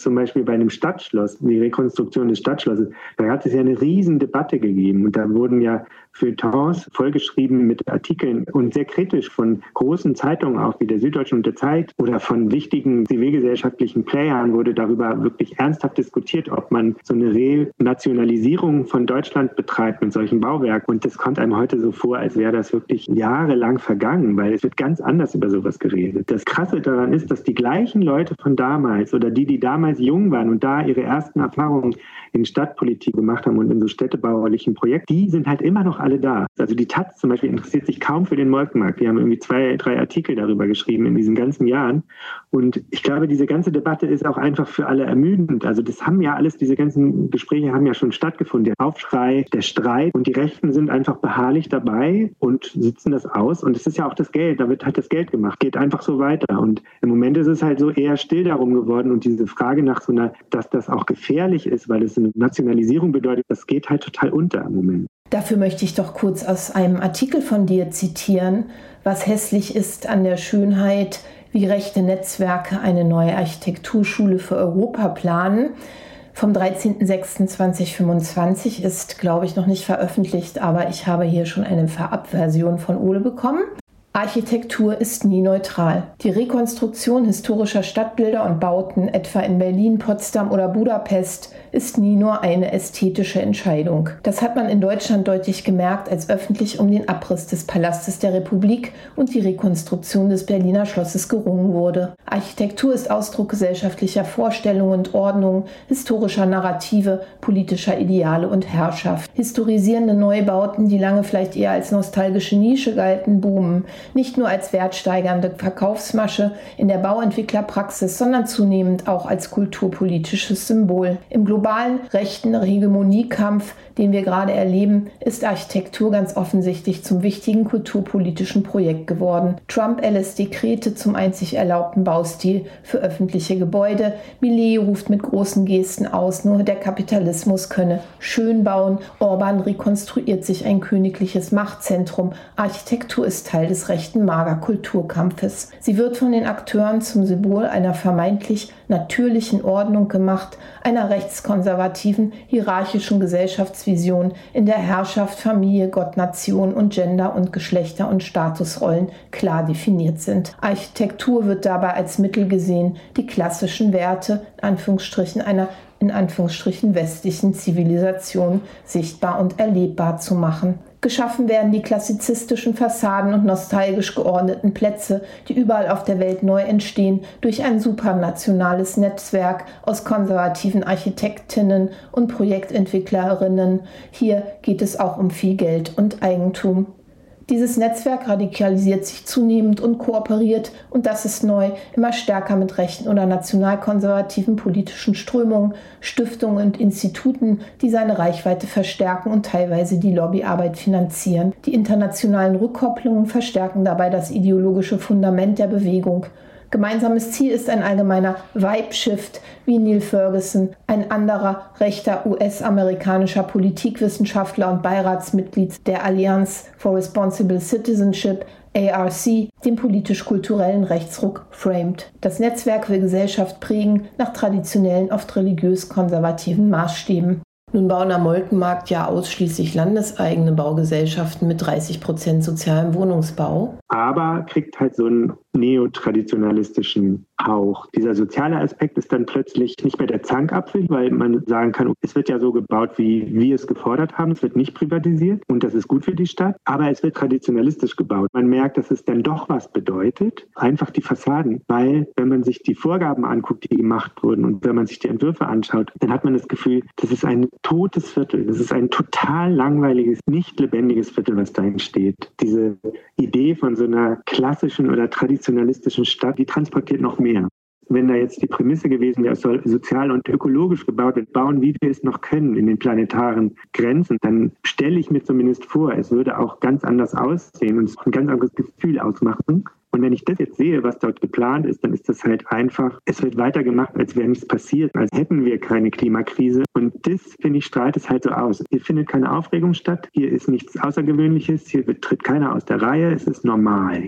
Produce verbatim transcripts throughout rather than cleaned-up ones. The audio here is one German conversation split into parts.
zum Beispiel bei einem Stadtschloss, die Rekonstruktion des Stadtschlosses, da hat es ja eine riesen Debatte gegeben und da wurden ja Feuilletons vollgeschrieben mit Artikeln und sehr kritisch von großen Zeitungen auch wie der Süddeutschen und der Zeit oder von wichtigen zivilgesellschaftlichen Playern wurde darüber wirklich ernsthaft diskutiert, ob man so eine Renationalisierung von Deutschland betreibt mit solchen Bauwerken. Und das kommt einem heute so vor, als wäre das wirklich jahrelang vergangen, weil es wird ganz anders über sowas geredet. Das Krasse daran ist, dass die gleichen Leute von damals oder die, die damals jung waren und da ihre ersten Erfahrungen in Stadtpolitik gemacht haben und in so städtebauerlichen Projekten, die sind halt immer noch alle da. Also die Taz zum Beispiel interessiert sich kaum für den Molkenmarkt. Die haben irgendwie zwei, drei Artikel darüber geschrieben in diesen ganzen Jahren. Und ich glaube, diese ganze Debatte ist auch einfach für alle ermüdend. Also das haben ja alles, diese ganzen Gespräche haben ja schon stattgefunden. Der Aufschrei, der Streit und die Rechten sind einfach beharrlich dabei und sitzen das aus. Und es ist ja auch das Geld, da wird halt das Geld gemacht. Geht einfach so weiter. Und im Moment ist es halt so eher still darum geworden. Und diese Frage nach so einer, dass das auch gefährlich ist, weil es eine Nationalisierung bedeutet, das geht halt total unter im Moment. Dafür möchte ich doch kurz aus einem Artikel von dir zitieren, was hässlich ist an der Schönheit, wie rechte Netzwerke eine neue Architekturschule für Europa planen. Vom dreizehnten sechsten zweitausendfünfundzwanzig ist, glaube ich, noch nicht veröffentlicht, aber ich habe hier schon eine Vorabversion von Ole bekommen. Architektur ist nie neutral. Die Rekonstruktion historischer Stadtbilder und Bauten, etwa in Berlin, Potsdam oder Budapest, ist nie nur eine ästhetische Entscheidung. Das hat man in Deutschland deutlich gemerkt, als öffentlich um den Abriss des Palastes der Republik und die Rekonstruktion des Berliner Schlosses gerungen wurde. Architektur ist Ausdruck gesellschaftlicher Vorstellungen und Ordnungen, historischer Narrative, politischer Ideale und Herrschaft. Historisierende Neubauten, die lange vielleicht eher als nostalgische Nische galten, boomen. Nicht nur als wertsteigernde Verkaufsmasche in der Bauentwicklerpraxis, sondern zunehmend auch als kulturpolitisches Symbol. Im globalen rechten Hegemoniekampf, den wir gerade erleben, ist Architektur ganz offensichtlich zum wichtigen kulturpolitischen Projekt geworden. Trump erlässt Dekrete zum einzig erlaubten Baustil für öffentliche Gebäude. Millet ruft mit großen Gesten aus, nur der Kapitalismus könne schön bauen. Orban rekonstruiert sich ein königliches Machtzentrum. Architektur ist Teil des rechten Magerkulturkampfes. Sie wird von den Akteuren zum Symbol einer vermeintlich natürlichen Ordnung gemacht, einer rechtskonservativen, hierarchischen Gesellschaftsvision, in der Herrschaft, Familie, Gott, Nation und Gender und Geschlechter und Statusrollen klar definiert sind. Architektur wird dabei als Mittel gesehen, die klassischen Werte, in Anführungsstrichen einer in Anführungsstrichen westlichen Zivilisation sichtbar und erlebbar zu machen. Geschaffen werden die klassizistischen Fassaden und nostalgisch geordneten Plätze, die überall auf der Welt neu entstehen, durch ein supranationales Netzwerk aus konservativen Architektinnen und Projektentwicklerinnen. Hier geht es auch um viel Geld und Eigentum. Dieses Netzwerk radikalisiert sich zunehmend und kooperiert, und das ist neu, immer stärker mit rechten oder nationalkonservativen politischen Strömungen, Stiftungen und Instituten, die seine Reichweite verstärken und teilweise die Lobbyarbeit finanzieren. Die internationalen Rückkopplungen verstärken dabei das ideologische Fundament der Bewegung. Gemeinsames Ziel ist ein allgemeiner Vibe-Shift, wie Neil Ferguson, ein anderer rechter U S-amerikanischer Politikwissenschaftler und Beiratsmitglied der Alliance for Responsible Citizenship, A R C, den politisch-kulturellen Rechtsruck framed. Das Netzwerk will Gesellschaft prägen nach traditionellen, oft religiös-konservativen Maßstäben. Nun bauen am Molkenmarkt ja ausschließlich landeseigene Baugesellschaften mit dreißig Prozent sozialem Wohnungsbau. Aber kriegt halt so einen neotraditionalistischen Hauch. Dieser soziale Aspekt ist dann plötzlich nicht mehr der Zankapfel, weil man sagen kann, es wird ja so gebaut, wie wir es gefordert haben. Es wird nicht privatisiert und das ist gut für die Stadt, aber es wird traditionalistisch gebaut. Man merkt, dass es dann doch was bedeutet, einfach die Fassaden, weil wenn man sich die Vorgaben anguckt, die gemacht wurden und wenn man sich die Entwürfe anschaut, dann hat man das Gefühl, das ist ein totes Viertel. Das ist ein total langweiliges, nicht lebendiges Viertel, was da entsteht. Diese Idee von so einer klassischen oder traditionalistischen Stadt, die transportiert noch mehr. Wenn da jetzt die Prämisse gewesen wäre, es soll sozial und ökologisch gebaut werden, bauen, wie wir es noch können in den planetaren Grenzen, dann stelle ich mir zumindest vor, es würde auch ganz anders aussehen und ein ganz anderes Gefühl ausmachen. Und wenn ich das jetzt sehe, was dort geplant ist, dann ist das halt einfach, es wird weitergemacht, als wäre nichts passiert, als hätten wir keine Klimakrise. Und das, finde ich, strahlt es halt so aus. Hier findet keine Aufregung statt, hier ist nichts Außergewöhnliches, hier tritt keiner aus der Reihe, es ist normal hier.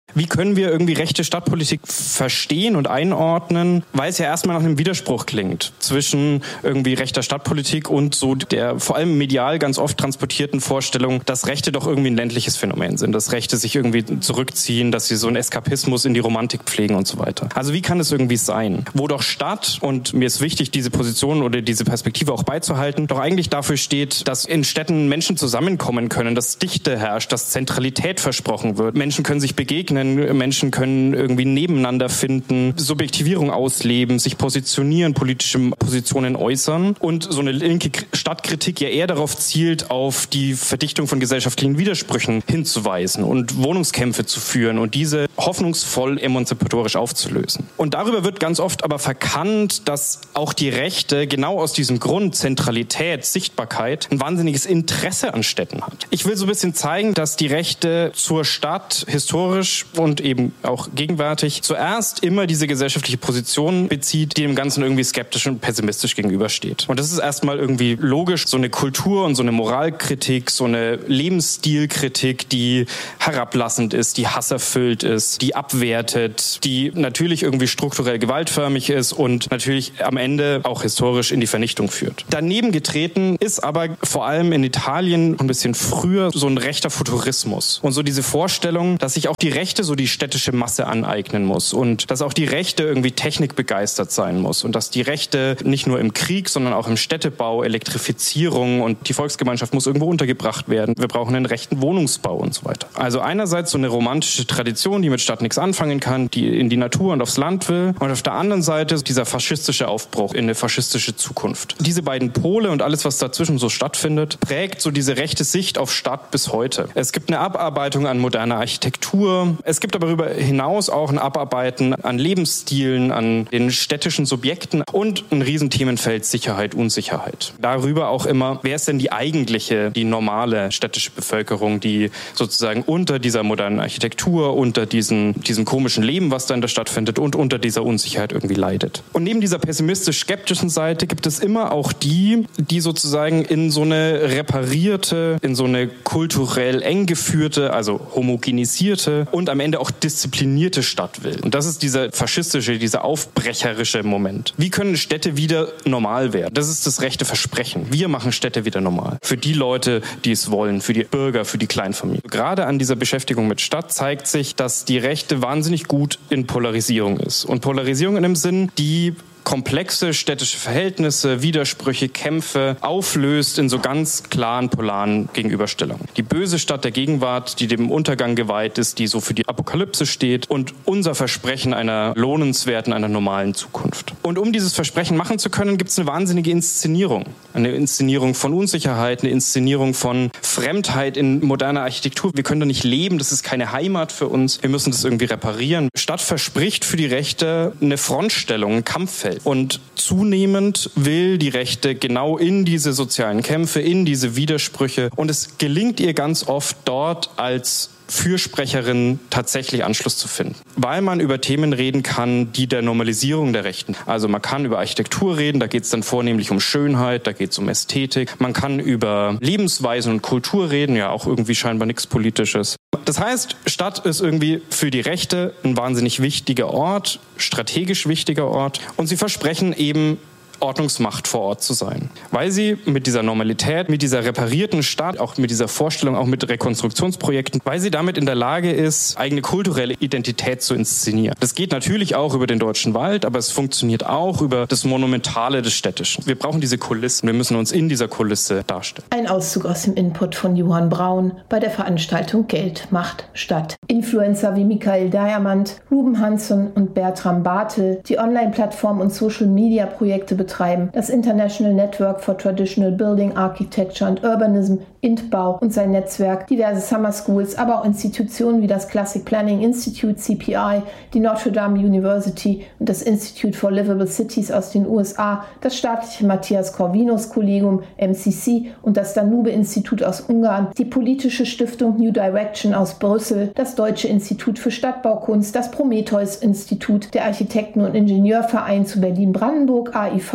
Wie können wir irgendwie rechte Stadtpolitik verstehen und einordnen, weil es ja erstmal nach einem Widerspruch klingt zwischen irgendwie rechter Stadtpolitik und so der vor allem medial ganz oft transportierten Vorstellung, dass Rechte doch irgendwie ein ländliches Phänomen sind, dass Rechte sich irgendwie zurückziehen, dass sie so einen Eskapismus in die Romantik pflegen und so weiter. Also wie kann es irgendwie sein, wo doch Stadt, und mir ist wichtig, diese Position oder diese Perspektive auch beizuhalten, doch eigentlich dafür steht, dass in Städten Menschen zusammenkommen können, dass Dichte herrscht, dass Zentralität versprochen wird. Menschen können sich begegnen, Menschen können irgendwie nebeneinander finden, Subjektivierung ausleben, sich positionieren, politische Positionen äußern und so eine linke Stadtkritik ja eher darauf zielt, auf die Verdichtung von gesellschaftlichen Widersprüchen hinzuweisen und Wohnungskämpfe zu führen und diese hoffnungsvoll emanzipatorisch aufzulösen. Und darüber wird ganz oft aber verkannt, dass auch die Rechte genau aus diesem Grund Zentralität, Sichtbarkeit ein wahnsinniges Interesse an Städten hat. Ich will so ein bisschen zeigen, dass die Rechte zur Stadt historisch und eben auch gegenwärtig zuerst immer diese gesellschaftliche Position bezieht, die dem Ganzen irgendwie skeptisch und pessimistisch gegenübersteht. Und das ist erstmal irgendwie logisch, so eine Kultur und so eine Moralkritik, so eine Lebensstilkritik, die herablassend ist, die hasserfüllt ist, die abwertet, die natürlich irgendwie strukturell gewaltförmig ist und natürlich am Ende auch historisch in die Vernichtung führt. Daneben getreten ist aber vor allem in Italien ein bisschen früher so ein rechter Futurismus und so diese Vorstellung, dass sich auch die Rechte so die städtische Masse aneignen muss und dass auch die Rechte irgendwie technikbegeistert sein muss und dass die Rechte nicht nur im Krieg, sondern auch im Städtebau, Elektrifizierung und die Volksgemeinschaft muss irgendwo untergebracht werden. Wir brauchen einen rechten Wohnungsbau und so weiter. Also einerseits so eine romantische Tradition, die mit Stadt nichts anfangen kann, die in die Natur und aufs Land will und auf der anderen Seite dieser faschistische Aufbruch in eine faschistische Zukunft. Diese beiden Pole und alles, was dazwischen so stattfindet, prägt so diese rechte Sicht auf Stadt bis heute. Es gibt eine Abarbeitung an moderner Architektur. Es gibt aber darüber hinaus auch ein Abarbeiten an Lebensstilen, an den städtischen Subjekten und ein Riesenthemenfeld Sicherheit, Unsicherheit. Darüber auch immer, wer ist denn die eigentliche, die normale städtische Bevölkerung, die sozusagen unter dieser modernen Architektur, unter diesen, diesem komischen Leben, was da in der Stadt findet und unter dieser Unsicherheit irgendwie leidet. Und neben dieser pessimistisch-skeptischen Seite gibt es immer auch die, die sozusagen in so eine reparierte, in so eine kulturell eng geführte, also homogenisierte und am Ende auch disziplinierte Stadt will. Und das ist dieser faschistische, dieser aufbrecherische Moment. Wie können Städte wieder normal werden? Das ist das rechte Versprechen. Wir machen Städte wieder normal. Für die Leute, die es wollen, für die Bürger, für die Kleinfamilie. Gerade an dieser Beschäftigung mit Stadt zeigt sich, dass die Rechte wahnsinnig gut in Polarisierung ist. Und Polarisierung in einem Sinn, die komplexe städtische Verhältnisse, Widersprüche, Kämpfe auflöst in so ganz klaren polaren Gegenüberstellungen. Die böse Stadt der Gegenwart, die dem Untergang geweiht ist, die so für die Apokalypse steht und unser Versprechen einer lohnenswerten, einer normalen Zukunft. Und um dieses Versprechen machen zu können, gibt es eine wahnsinnige Inszenierung. Eine Inszenierung von Unsicherheit, eine Inszenierung von Fremdheit in moderner Architektur. Wir können da nicht leben, das ist keine Heimat für uns. Wir müssen das irgendwie reparieren. Stadt verspricht für die Rechte eine Frontstellung, ein Kampffeld. Und zunehmend will die Rechte genau in diese sozialen Kämpfe, in diese Widersprüche. Und es gelingt ihr ganz oft dort als Fürsprecherin tatsächlich Anschluss zu finden. Weil man über Themen reden kann, die der Normalisierung der Rechten. Also man kann über Architektur reden, da geht es dann vornehmlich um Schönheit, da geht es um Ästhetik. Man kann über Lebensweisen und Kultur reden, ja auch irgendwie scheinbar nichts Politisches. Das heißt, Stadt ist irgendwie für die Rechte ein wahnsinnig wichtiger Ort, strategisch wichtiger Ort. Und sie versprechen eben, Ordnungsmacht vor Ort zu sein. Weil sie mit dieser Normalität, mit dieser reparierten Stadt, auch mit dieser Vorstellung, auch mit Rekonstruktionsprojekten, weil sie damit in der Lage ist, eigene kulturelle Identität zu inszenieren. Das geht natürlich auch über den Deutschen Wald, aber es funktioniert auch über das Monumentale des Städtischen. Wir brauchen diese Kulissen, wir müssen uns in dieser Kulisse darstellen. Ein Auszug aus dem Input von Johann Braun bei der Veranstaltung Geld macht Stadt. Influencer wie Michael Diamant, Ruben Hansson und Bertram Bartel, die Online-Plattform und Social-Media-Projekte betreiben, das International Network for Traditional Building Architecture and Urbanism, I N T B A U und sein Netzwerk, diverse Summer Schools, aber auch Institutionen wie das Classic Planning Institute, C P I, die Notre Dame University und das Institute for Livable Cities aus den U S A, das staatliche Matthias Corvinus Kollegium, M C C und das Danube-Institut aus Ungarn, die politische Stiftung New Direction aus Brüssel, das Deutsche Institut für Stadtbaukunst, das Prometheus-Institut, der Architekten- und Ingenieurverein zu Berlin-Brandenburg, A I V,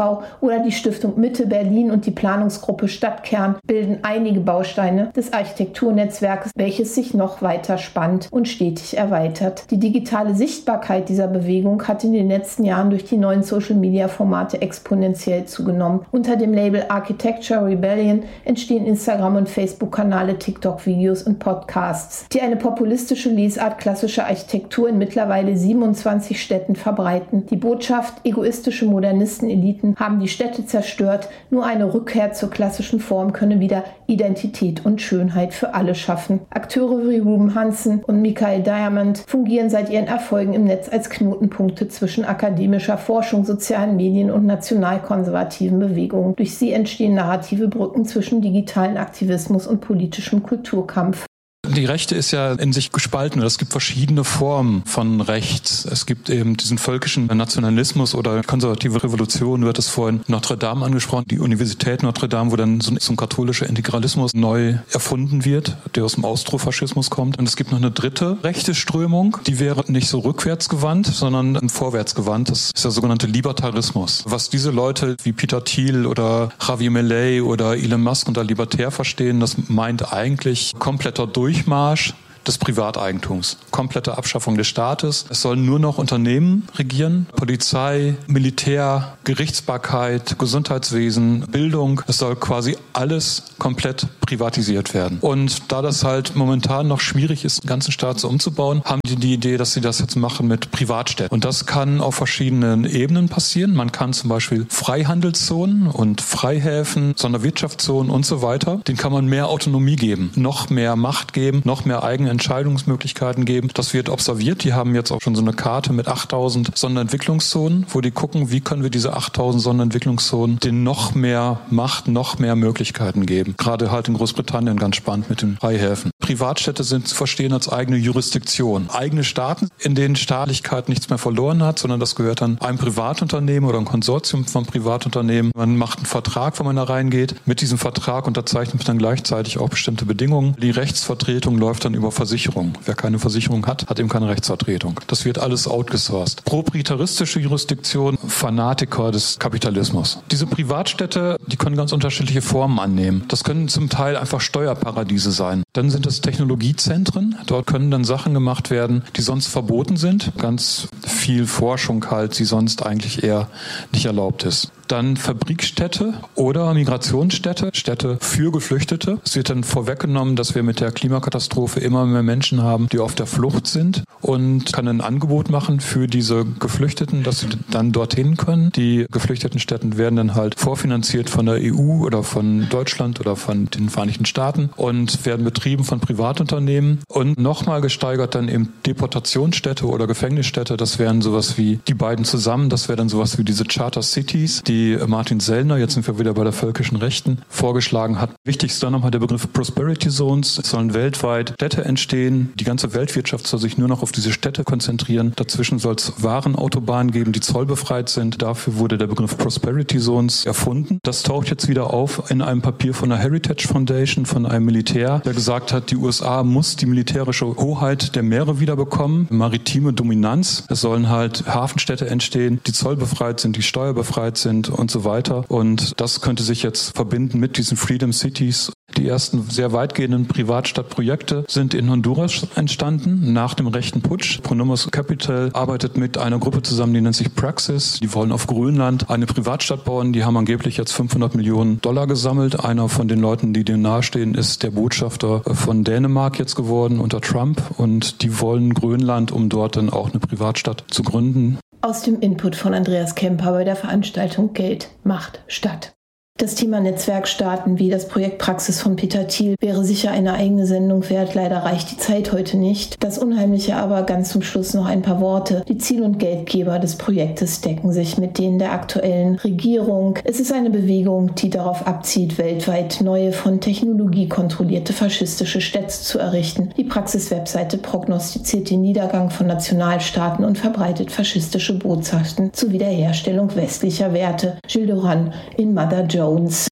V oder die Stiftung Mitte Berlin und die Planungsgruppe Stadtkern bilden einige Bausteine des Architekturnetzwerkes, welches sich noch weiter spannt und stetig erweitert. Die digitale Sichtbarkeit dieser Bewegung hat in den letzten Jahren durch die neuen Social-Media-Formate exponentiell zugenommen. Unter dem Label Architecture Rebellion entstehen Instagram- und Facebook-Kanale, TikTok-Videos und Podcasts, die eine populistische Lesart klassischer Architektur in mittlerweile siebenundzwanzig Städten verbreiten. Die Botschaft, egoistische Modernisten-Eliten haben die Städte zerstört, nur eine Rückkehr zur klassischen Form könne wieder Identität und Schönheit für alle schaffen. Akteure wie Ruben Hansen und Michael Diamond fungieren seit ihren Erfolgen im Netz als Knotenpunkte zwischen akademischer Forschung, sozialen Medien und nationalkonservativen Bewegungen. Durch sie entstehen narrative Brücken zwischen digitalen Aktivismus und politischem Kulturkampf. Die Rechte ist ja in sich gespalten. Es gibt verschiedene Formen von Rechts. Es gibt eben diesen völkischen Nationalismus oder konservative Revolution, wird es vorhin Notre Dame angesprochen, die Universität Notre Dame, wo dann so ein katholischer Integralismus neu erfunden wird, der aus dem Austrofaschismus kommt. Und es gibt noch eine dritte rechte Strömung, die wäre nicht so rückwärtsgewandt, sondern vorwärtsgewandt. Das ist der sogenannte Libertarismus. Was diese Leute wie Peter Thiel oder Javier Milei oder Elon Musk unter libertär verstehen, das meint eigentlich kompletter Durchmarsch des Privateigentums. Komplette Abschaffung des Staates. Es sollen nur noch Unternehmen regieren. Polizei, Militär, Gerichtsbarkeit, Gesundheitswesen, Bildung. Es soll quasi alles komplett privatisiert werden. Und da das halt momentan noch schwierig ist, den ganzen Staat so umzubauen, haben die die Idee, dass sie das jetzt machen mit Privatstädten. Und das kann auf verschiedenen Ebenen passieren. Man kann zum Beispiel Freihandelszonen und Freihäfen, Sonderwirtschaftszonen und so weiter, denen kann man mehr Autonomie geben, noch mehr Macht geben, noch mehr eigene Entscheidungsmöglichkeiten geben. Das wird observiert. Die haben jetzt auch schon so eine Karte mit achttausend Sonderentwicklungszonen, wo die gucken, wie können wir diese achttausend Sonderentwicklungszonen denen noch mehr Macht, noch mehr Möglichkeiten geben. Gerade halt in Großbritannien ganz spannend mit den Freihäfen. Privatstädte sind zu verstehen als eigene Jurisdiktion. Eigene Staaten, in denen Staatlichkeit nichts mehr verloren hat, sondern das gehört dann einem Privatunternehmen oder ein Konsortium von Privatunternehmen. Man macht einen Vertrag, wenn man da reingeht. Mit diesem Vertrag unterzeichnet man dann gleichzeitig auch bestimmte Bedingungen. Die Rechtsvertretung läuft dann über Versicherung. Wer keine Versicherung hat, hat eben keine Rechtsvertretung. Das wird alles outgesourced. Proprietaristische Jurisdiktion, Fanatiker des Kapitalismus. Diese Privatstädte, die können ganz unterschiedliche Formen annehmen. Das können zum Teil einfach Steuerparadiese sein. Dann sind es Technologiezentren. Dort können dann Sachen gemacht werden, die sonst verboten sind. Ganz viel Forschung halt, die sonst eigentlich eher nicht erlaubt ist. Dann Fabrikstädte oder Migrationsstädte, Städte für Geflüchtete. Es wird dann vorweggenommen, dass wir mit der Klimakatastrophe immer mehr Menschen haben, die auf der Flucht sind und kann ein Angebot machen für diese Geflüchteten, dass sie dann dorthin können. Die geflüchteten Städte werden dann halt vorfinanziert von der E U oder von Deutschland oder von den Vereinigten Staaten und werden betrieben von Privatunternehmen und nochmal gesteigert dann eben Deportationsstädte oder Gefängnisstädte. Das wären sowas wie die beiden zusammen. Das wäre dann sowas wie diese Charter Cities, die Martin Sellner, jetzt sind wir wieder bei der völkischen Rechten, vorgeschlagen hat. Wichtig ist dann nochmal der Begriff Prosperity Zones. Es sollen weltweit Städte entstehen. Die ganze Weltwirtschaft soll sich nur noch auf diese Städte konzentrieren. Dazwischen soll es Warenautobahnen geben, die zollbefreit sind. Dafür wurde der Begriff Prosperity Zones erfunden. Das taucht jetzt wieder auf in einem Papier von der Heritage Foundation, von einem Militär, der gesagt hat, die U S A muss die militärische Hoheit der Meere wiederbekommen, maritime Dominanz. Es sollen halt Hafenstädte entstehen, die zollbefreit sind, die steuerbefreit sind und so weiter. Und das könnte sich jetzt verbinden mit diesen Freedom Cities. Die ersten sehr weitgehenden Privatstadtprojekte sind in Honduras entstanden, nach dem rechten Putsch. Pronomos Capital arbeitet mit einer Gruppe zusammen, die nennt sich Praxis. Die wollen auf Grönland eine Privatstadt bauen. Die haben angeblich jetzt fünfhundert Millionen Dollar gesammelt. Einer von den Leuten, die denen nahestehen, ist der Botschafter von Dänemark jetzt geworden unter Trump. Und die wollen Grönland, um dort dann auch eine Privatstadt zu gründen. Aus dem Input von Andreas Kemper bei der Veranstaltung Geld macht Stadt. Das Thema Netzwerkstaaten wie das Projekt Praxis von Peter Thiel wäre sicher eine eigene Sendung wert. Leider reicht die Zeit heute nicht. Das Unheimliche aber ganz zum Schluss noch ein paar Worte. Die Ziel- und Geldgeber des Projektes decken sich mit denen der aktuellen Regierung. Es ist eine Bewegung, die darauf abzielt, weltweit neue, von Technologie kontrollierte faschistische Städte zu errichten. Die Praxis-Webseite prognostiziert den Niedergang von Nationalstaaten und verbreitet faschistische Botschaften zur Wiederherstellung westlicher Werte. Gilles Doran in Mother Jones.